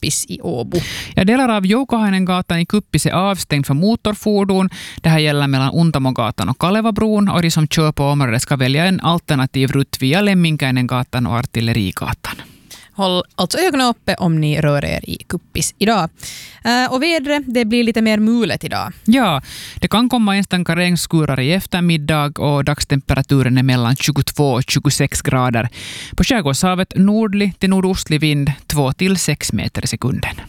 Kuppis i Åbo. Ja, delar av Joukahainengatan i Kuppis är avstängd för motorfordon. Det här gäller mellan Untamogatan och Kalevabron, och de som kör på området ska välja en alternativ rutt via Lemminkäinengatan och Artillerigatan. Håll alltså ögonen uppe om ni rör er i Kuppis idag. Och vädret, det blir lite mer mulet idag. Ja, det kan komma enstaka regnskurar i eftermiddag och dagstemperaturen är mellan 22 och 26 grader. På Skärgårdshavet nordlig till nordostlig vind 2 till 6 meter i sekunden.